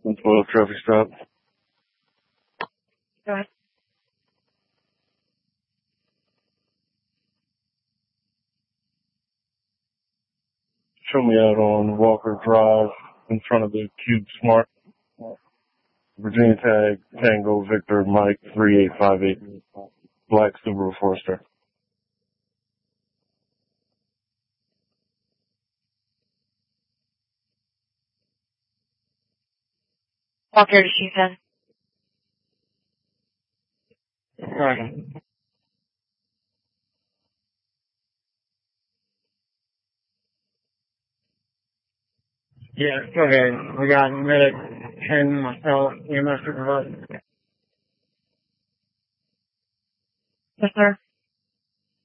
12 trophy stop. Go ahead. Show me out on Walker Drive in front of the Cube Smart. Virginia tag, Tango, Victor, Mike, 3858. Black Subaru Forester. Walker to shoot 10. Right. Yeah, go ahead. We got medic and myself, EMS supervisor. Yes, sir.